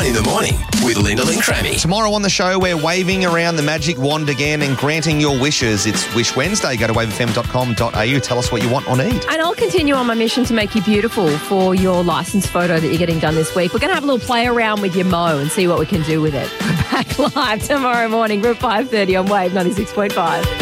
Wine in the Morning with Lyndall and Crammy. Tomorrow on the show, we're waving around the magic wand again and granting your wishes. It's Wish Wednesday. Go to wavefm.com.au. Tell us what you want or need. And I'll continue on my mission to make you beautiful for your licence photo that you're getting done this week. We're going to have a little play around with your mo and see what we can do with it. We're back live tomorrow morning from 5:30 on Wave 96.5.